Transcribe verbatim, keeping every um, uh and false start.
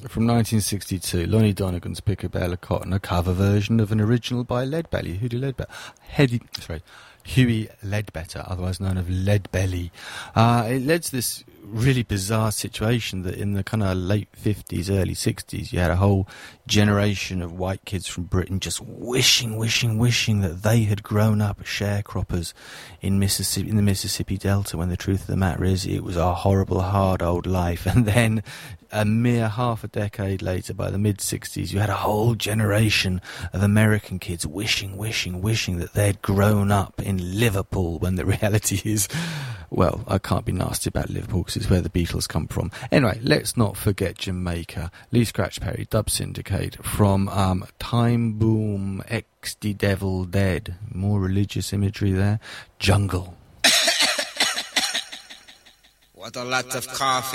from nineteen sixty-two, Lonnie Donegan's Pick a Bale of Cotton, a cover version of an original by Leadbelly. Hughie Ledbetter. Heady, sorry, Hughie Ledbetter, otherwise known as Leadbelly. Uh, it led to this really bizarre situation that in the kind of late fifties, early sixties, you had a whole generation of white kids from Britain just wishing, wishing, wishing that they had grown up sharecroppers in Mississippi, in the Mississippi Delta, when the truth of the matter is it was a horrible, hard old life. And then a mere half a decade later, by the mid-sixties, you had a whole generation of American kids wishing, wishing, wishing that they'd grown up in Liverpool, when the reality is, well, I can't be nasty about Liverpool because it's where the Beatles come from. Anyway, let's not forget Jamaica. Lee Scratch Perry, Dub Syndicate, from um, Time Boom X the Devil Dead. More religious imagery there. Jungle. What a lot of coffee.